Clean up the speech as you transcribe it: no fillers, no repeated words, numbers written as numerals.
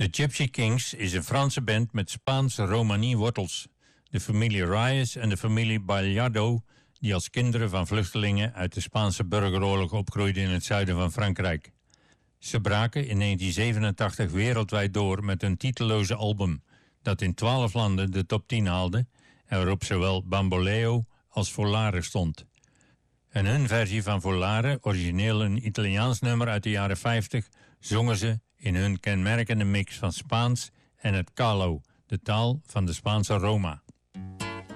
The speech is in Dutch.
De Gypsy Kings is een Franse band met Spaanse Romani-wortels. De familie Reyes en de familie Ballardo, die als kinderen van vluchtelingen uit de Spaanse burgeroorlog opgroeiden in het zuiden van Frankrijk. Ze braken in 1987 wereldwijd door met een titelloze album, dat in 12 landen de top 10 haalde en waarop zowel Bamboleo als Volare stond. En hun versie van Volare, origineel een Italiaans nummer uit de jaren 50, zongen ze in hun kenmerkende mix van Spaans en het Calo, de taal van de Spaanse Roma.